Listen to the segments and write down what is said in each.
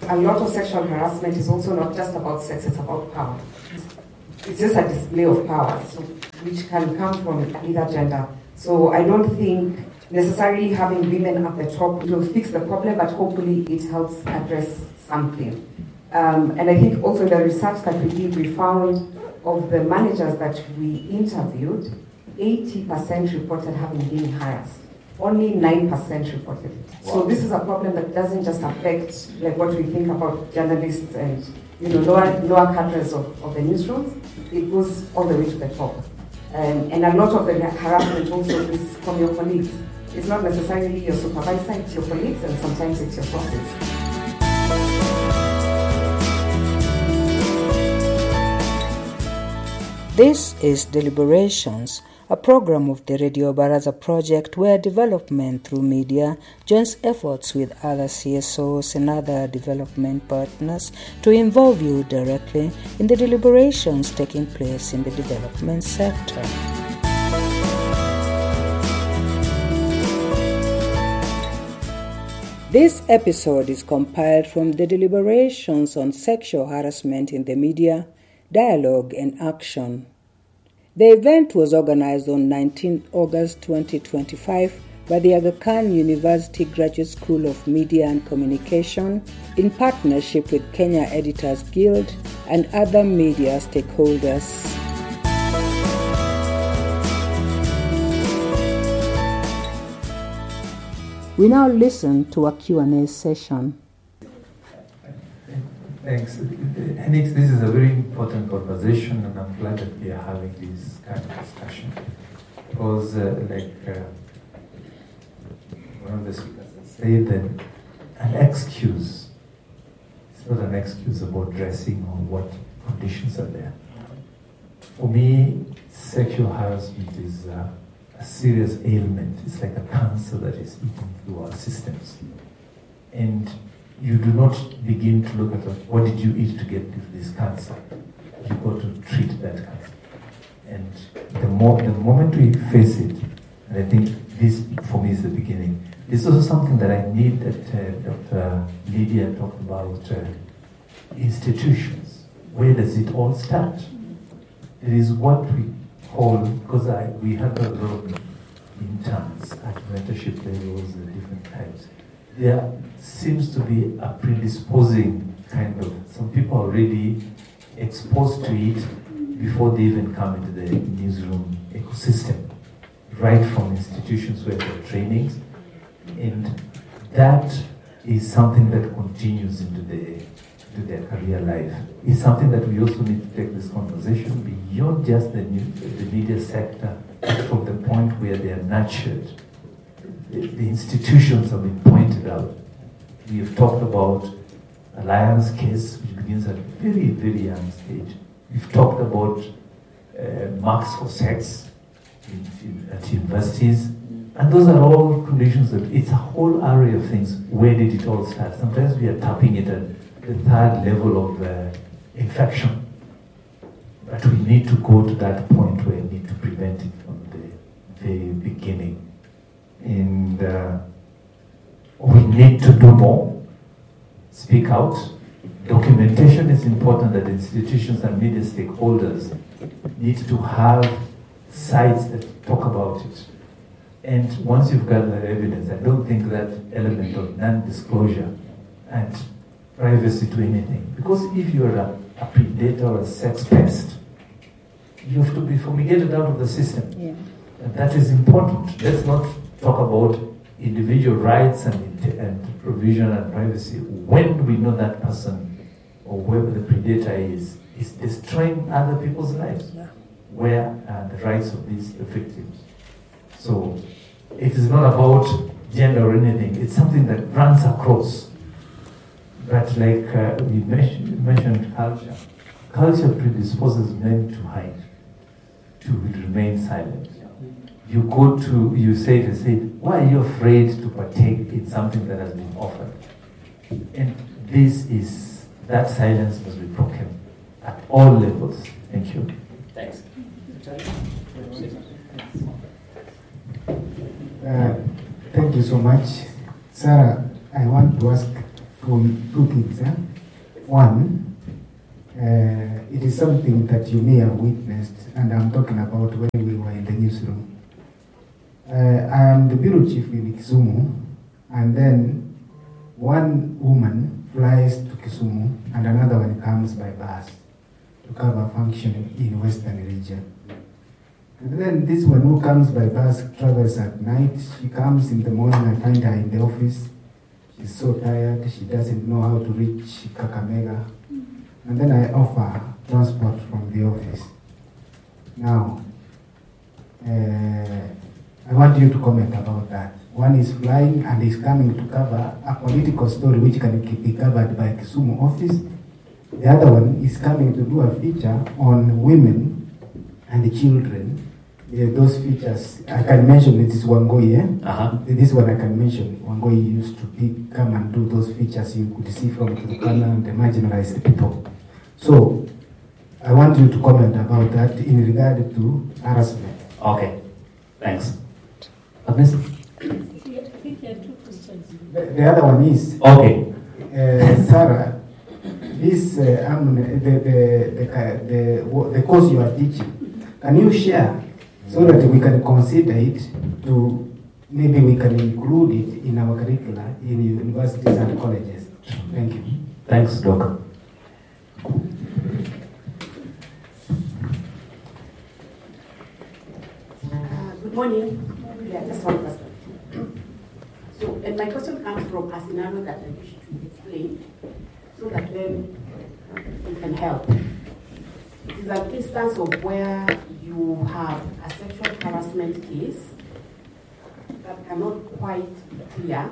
a lot of sexual harassment is also not just about sex, it's about power. It's just a display of power, so, which can come from either gender. So I don't think necessarily having women at the top will fix the problem, but hopefully it helps address something. And I think also in the research that we did, we found of the managers that we interviewed, 80% reported having been harassed. Only 9% reported it. Wow. So this is a problem that doesn't just affect like what we think about journalists and lower cadres of the newsrooms. It goes all the way to the top. And a lot of the harassment also is from your colleagues. It's not necessarily your supervisor, it's your colleagues, and sometimes it's your bosses. This is Deliberations, a program of the Radio Baraza project where development through media joins efforts with other CSOs and other development partners to involve you directly in the deliberations taking place in the development sector. This episode is compiled from the deliberations on sexual harassment in the media, dialogue and action. The event was organized on 19 August 2025 by the Aga Khan University Graduate School of Media and Communication in partnership with Kenya Editors Guild and other media stakeholders. We now listen to a Q&A session. Thanks. Henix, this is a very important conversation, and I'm glad that we are having this kind of discussion. Because, one of the speakers said that an excuse, it's not an excuse about dressing or what conditions are there. For me, sexual harassment is a serious ailment. It's like a cancer that is eating through our systems. And you do not begin to look at what did you eat to get this cancer. You got to treat that cancer. And the moment we face it, and I think this for me is the beginning, this is also something that I need that Dr. Lydia talked about, institutions. Where does it all start? It is what we call, because we have a lot of interns at mentorship levels and different types. There seems to be a predisposing kind of, some people are already exposed to it before they even come into the newsroom ecosystem, right from institutions where there are trainings. And that is something that continues into their career life. It's something that we also need to take this conversation beyond just the media sector, from the point where they are nurtured. The institutions have been pointed out. We have talked about Alliance case, which begins at a very, very young stage. We've talked about marks for sex at universities. And those are all conditions that it's a whole array of things. Where did it all start? Sometimes we are tapping it at the third level of infection. But we need to go to that point where we need to prevent it from the very beginning. And we need to do more, speak out. Documentation is important, that institutions and media stakeholders need to have sites that talk about it. And once you've got that evidence, I don't think that element of non-disclosure and privacy to anything. Because if you're a predator or a sex pest, you have to be fumigated out of the system. Yeah. And that is important. Let's not talk about individual rights and provision and privacy when we know that person or whoever the predator is destroying other people's lives. Yeah. Where are the rights of the victims? So it is not about gender or anything. It's something that runs across. But like we mentioned culture. Culture predisposes men to hide, to remain silent. You go to, you say, why are you afraid to partake in something that has been offered? And that silence must be broken at all levels. Thank you. Thanks. Thank you so much. Sarah, I want to ask two things. One, it is something that you may have witnessed, and I'm talking about when we were in the newsroom. I am the bureau chief in Kisumu, and then one woman flies to Kisumu, and another one comes by bus to cover function in Western region. And then this one who comes by bus travels at night. She comes in the morning, I find her in the office. She's so tired, she doesn't know how to reach Kakamega. And then I offer her transport from the office. Now, I want you to comment about that. One is flying and is coming to cover a political story which can be covered by Kisumu office. The other one is coming to do a feature on women and children. Those features, I can mention it is Wangoi. This one I can mention. Wangoi used to come and do those features you could see from Turkana and the marginalized people. So, I want you to comment about that in regard to harassment. Okay, thanks. Agnes? The other one is okay. Sarah. This the course you are teaching. Can you share so that we can consider it to maybe we can include it in our curricula in universities and colleges? Thank you. Thanks, Doc. Good morning. Yeah, just one question. So, and my question comes from a scenario that I wish to explain so that then we can help. It is an instance of where you have a sexual harassment case that cannot quite be clear.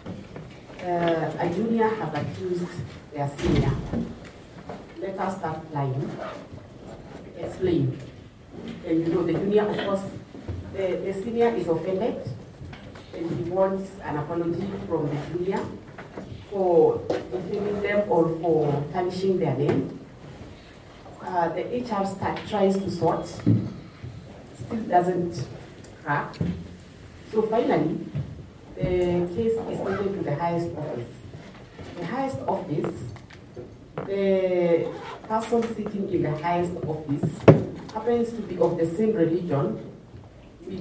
A junior has accused their senior. Let us start flying. Explain. And you know, the junior, of course, the senior is offended and he wants an apology from the junior for defaming them or for tarnishing their name. The HR staff tries to sort, still doesn't crack. So finally, the case is taken to the highest office. The highest office, the person sitting in the highest office happens to be of the same religion with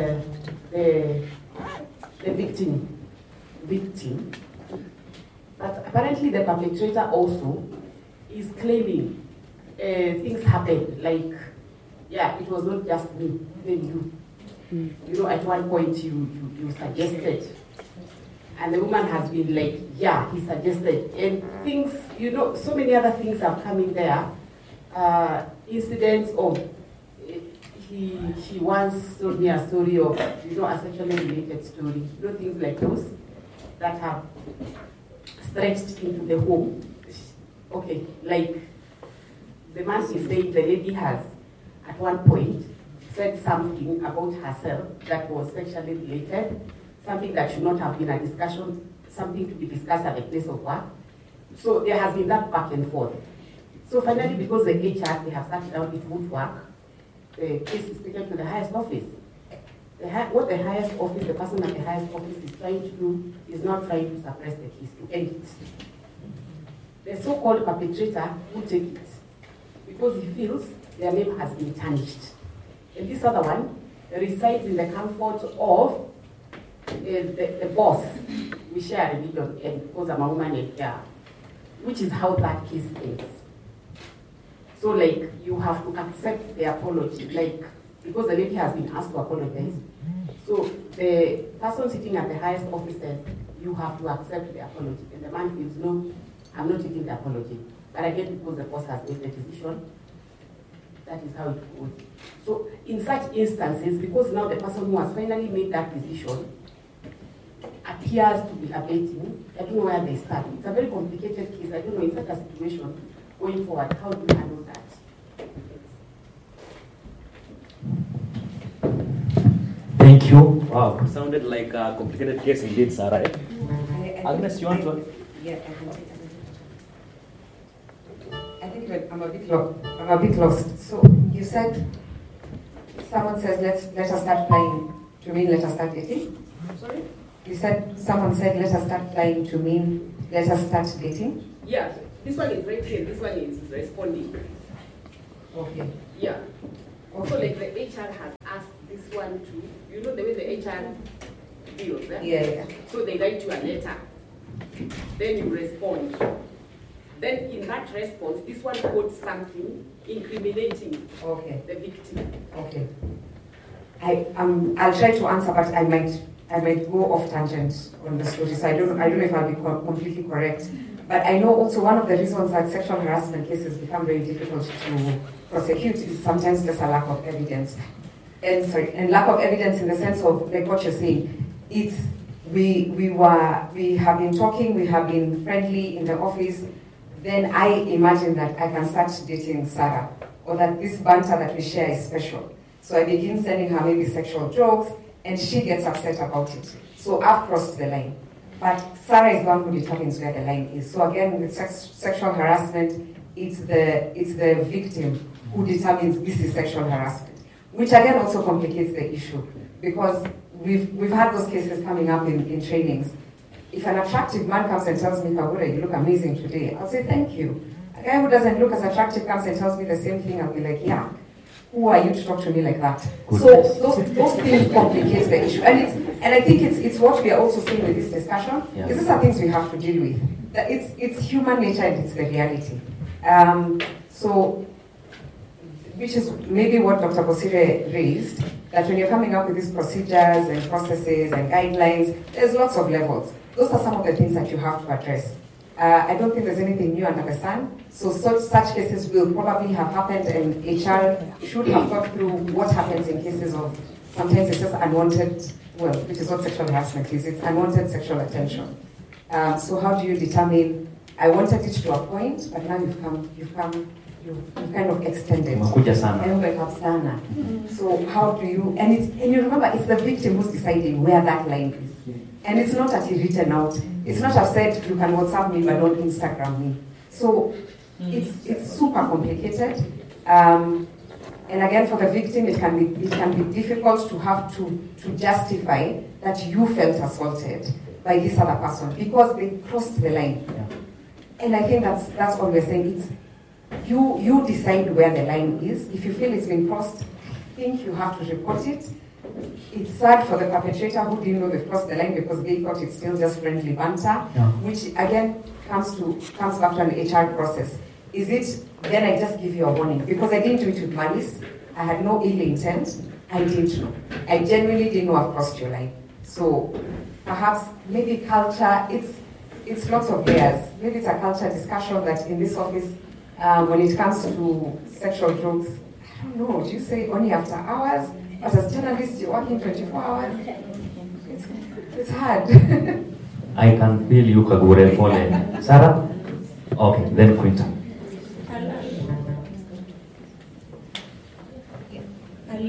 the victim. But apparently the perpetrator also is claiming things happened, like, yeah, it was not just me, even you. You know, at one point you suggested, and the woman has been like, yeah, he suggested, and things, you know, so many other things are coming there. Incidents of, she once told me a story of, you know, a sexually related story, you know, things like those that have stretched into the home. Okay, like the man is saying the lady has, at one point, said something about herself that was sexually related, something that should not have been a discussion, something to be discussed at the place of work. So there has been that back and forth. So finally, because the HR, they have sat down, it won't work, the case is taken to the highest office. What the highest office, the person at the highest office is trying to do is not trying to suppress the case, to end it. The so-called perpetrator will take it because he feels their name has been tarnished. And this other one resides in the comfort of the boss. We share a religion, and because I'm a woman, and yeah, which is how that case ends. So, like, you have to accept the apology, like, because the lady has been asked to apologize. So, the person sitting at the highest office says, you have to accept the apology. And the man feels, no, I'm not taking the apology. But again, because the boss has made the decision, that is how it goes. So, in such instances, because now the person who has finally made that decision appears to be abating, I don't know where they start. It's a very complicated case. I don't know, in such a situation, going forward, how do you handle that? Thank you. Wow, it sounded like a complicated case indeed, Sarah. Agnes, you want to? Yeah, I think I'm a bit lost. So you said someone says let us start flying. Do you mean let us start dating? Sorry? You said, someone said, let us start flying to mean, let us start dating? Yeah, this one is writing, this one is responding. Okay. Yeah. Also, like the HR has asked this one to, you know the way the HR deals, eh? Yeah. So they write you a letter, then you respond. Then in that response, this one quotes something incriminating the victim. Okay. I'll try to answer, but I might go off tangent on the story, so I don't know if I'll be completely correct. But I know also one of the reasons that sexual harassment cases become very difficult to prosecute is sometimes just a lack of evidence. And lack of evidence in the sense of, like what you're saying, it's we have been talking, we have been friendly in the office, then I imagine that I can start dating Sarah, or that this banter that we share is special. So I begin sending her maybe sexual jokes, and she gets upset about it. So I've crossed the line. But Sarah is the one who determines where the line is. So again, with sexual harassment, it's the victim who determines this is sexual harassment, which again also complicates the issue, because we've had those cases coming up in trainings. If an attractive man comes and tells me, Kagura, you look amazing today, I'll say thank you. A guy who doesn't look as attractive comes and tells me the same thing, I'll be like, yeah, who are you to talk to me like that? Good. So those things complicate the issue. And I think it's what we are also seeing with this discussion. Yeah. These are things we have to deal with. It's human nature and it's the reality. So, which is maybe what Dr. Bosire raised, that when you're coming up with these procedures and processes and guidelines, there's lots of levels. Those are some of the things that you have to address. I don't think there's anything new under the sun. So such cases will probably have happened, and HR should have thought through what happens in cases of, sometimes it's just unwanted, well, which is what sexual harassment is, it's unwanted sexual attention. So how do you determine, I wanted it to a point, but now you've kind of extended. So how do you, and you remember, it's the victim who's deciding where that line is. And it's not actually written out. It's not I've said you can WhatsApp me but don't Instagram me. So it's super complicated. And again, for the victim, it can be difficult to have to justify that you felt assaulted by this other person because they crossed the line. Yeah. And I think that's all we're saying. It's you decide where the line is. If you feel it's been crossed, I think you have to report it. It's sad for the perpetrator who didn't know they've crossed the line because they thought it's still just friendly banter, which again comes back to an HR process. Is it, then I just give you a warning because I didn't do it with malice, I had no ill intent, I didn't know. I genuinely didn't know I've crossed your line. So perhaps maybe culture, it's lots of layers. Maybe it's a culture discussion that in this office, when it comes to sexual jokes, I don't know, do you say only after hours? But as journalists, you're working 24 hours. It's hard. I can feel you, Kagure, Pole. Sarah? Okay, then Quinta. I'll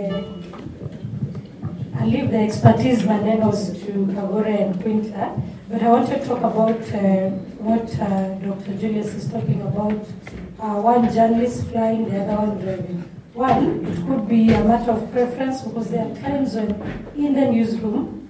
leave the expertise manuals to Kagure and Quinta, but I want to talk about what Dr. Julius is talking about. One journalist flying, the other one driving. One, it could be a matter of preference because there are times when in the newsroom,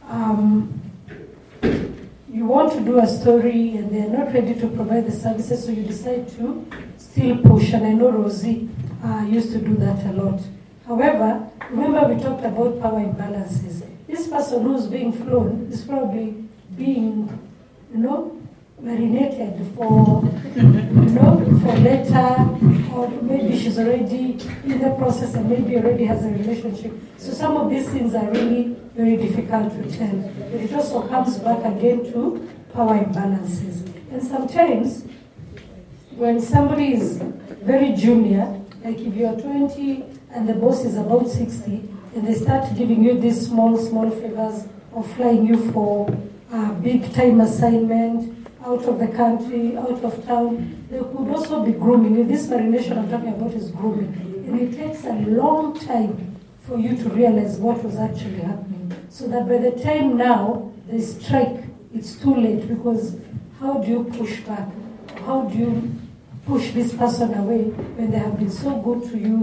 you want to do a story and they're not ready to provide the services, so you decide to still push. And I know Rosie used to do that a lot. However, remember we talked about power imbalances. This person who's being flown is probably being, marinated for later, or maybe she's already in the process and maybe already has a relationship. So some of these things are really very difficult to tell. But it also comes back again to power imbalances. And sometimes when somebody is very junior, like if you're 20 and the boss is about 60, and they start giving you these small favors of flying you for a big time assignment, out of the country, out of town, there could also be grooming. This marination I'm talking about is grooming. And it takes a long time for you to realize what was actually happening. So that by the time now they strike, it's too late, because how do you push back? How do you push this person away when they have been so good to you,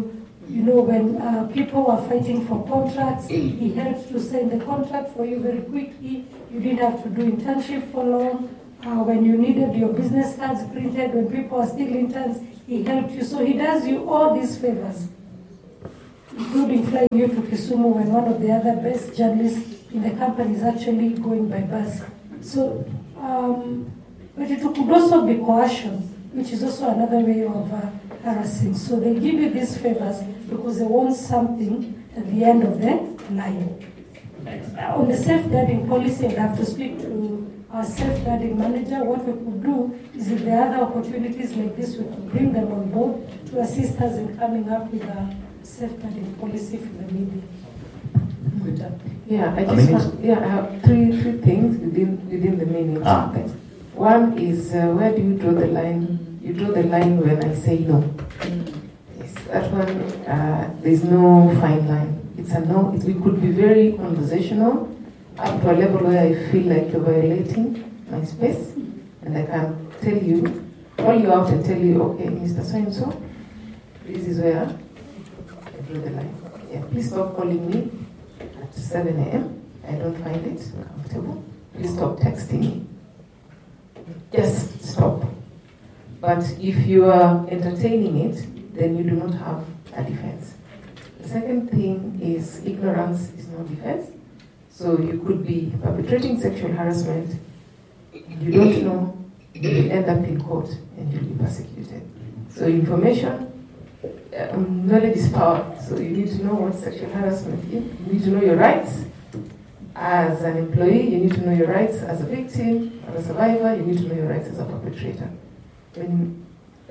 You know, when people were fighting for contracts, he helped to sign the contract for you very quickly. You didn't have to do internship for long. When you needed your business cards printed, when people are still interns, he helped you. So he does you all these favors, including flying you to Kisumu when one of the other best journalists in the company is actually going by bus. So, but it could also be coercion, which is also another way of harassing. So they give you these favors because they want something at the end of the line. On the safeguarding policy, I'd have to speak to our safeguarding manager. What we could do is, if there are other opportunities like this, we could bring them on board to assist us in coming up with a safeguarding policy for the media. Yeah, I have three things within the minute. One is, where do you draw the line? You draw the line when I say no. Yes, that one, there's no fine line. It's a no. We could be very conversational up to a level where I feel like you're violating my space, and I can tell you, call you out and tell you, okay, Mr. So-and-so, this is where I draw the line. Yeah, please stop calling me at 7 a.m. I don't find it comfortable. Please stop texting me. Just stop. But if you are entertaining it, then you do not have a defense. The second thing is, ignorance is no defense. So you could be perpetrating sexual harassment, you don't know, you end up in court and you'll be persecuted. So information, knowledge is power. So you need to know what sexual harassment is. You need to know your rights. As an employee, you need to know your rights. As a victim, as a survivor, you need to know your rights as a perpetrator. When,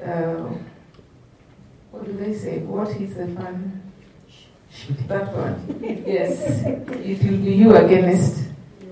what do they say? What hits the fan? That one. Yes. It will be you against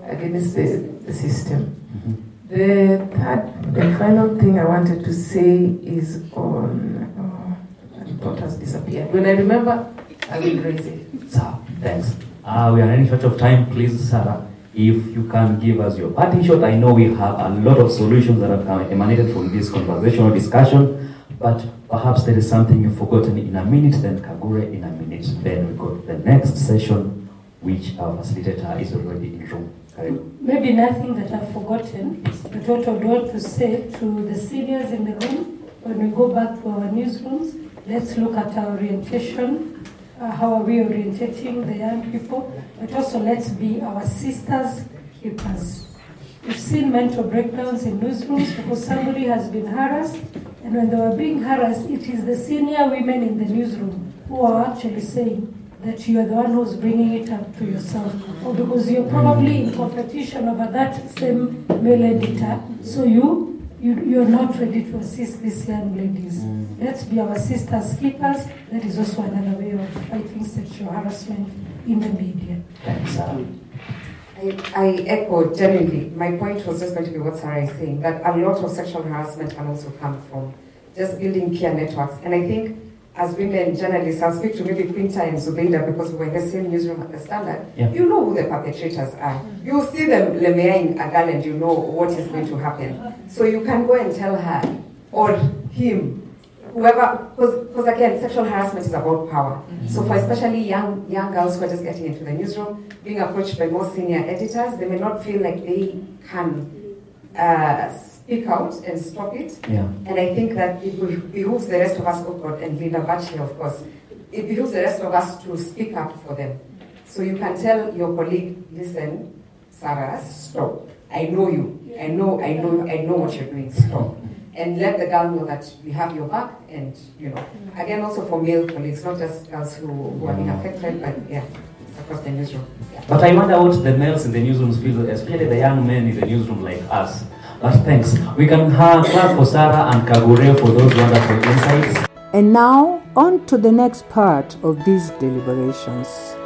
the system. The third and final thing I wanted to say is on, the thought has disappeared. When I remember, I will raise it. So, thanks. We are running short of time. Please, Sarah, if you can give us your parting shot. I know we have a lot of solutions that have emanated from this conversational discussion, but perhaps there is something you've forgotten in a minute, then Kagure in a minute. Then we go to the next session, which our facilitator is already in room. Maybe nothing that I've forgotten, but what I would want to say to the seniors in the room, when we go back to our newsrooms, let's look at our orientation. How are we orientating the young people? But also let's be our sisters' keepers. We've seen mental breakdowns in newsrooms because somebody has been harassed, and when they were being harassed, it is the senior women in the newsroom who are actually saying that you are the one who's bringing it up to yourself, or because you're probably in competition over that same male editor, so you're not ready to assist these young ladies. Let's be our sisters' keepers. That is also another way of fighting sexual harassment in the media. Thanks, Sarah. I echo genuinely. My point was just going to be what Sarah is saying, that a lot of sexual harassment can also come from just building peer networks. And I think as women journalists, I'll speak to maybe Quinta and Zubeida because we were in the same newsroom at the Standard. Yeah. You know who the perpetrators are. You see them lemeaing a girl and you know what is going to happen. So you can go and tell her or him, whoever, because again, sexual harassment is about power. So for especially young girls who are just getting into the newsroom, being approached by more senior editors, they may not feel like they can speak out and stop it. Yeah. And I think that it behooves the rest of us, oh God, and Linda Bachelor, of course, it behooves the rest of us to speak up for them. So you can tell your colleague, listen, Sarah, stop. I know you. I know what you're doing. Stop. And let the girl know that we have your back, and again, also for male colleagues, not just girls who are being affected, but yeah, across the newsroom. Yeah. But I wonder what the males in the newsrooms feel, especially the young men in the newsroom like us. But thanks. We can clap for Sarah and Kagure for those wonderful insights. And now, on to the next part of these deliberations.